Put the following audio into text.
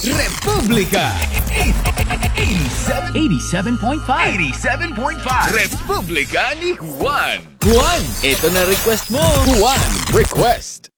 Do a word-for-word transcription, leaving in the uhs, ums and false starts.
Republika eighty-seven point five. eighty-seven point five. Republika ni Juan. Juan, ito na request mo. Juan, request.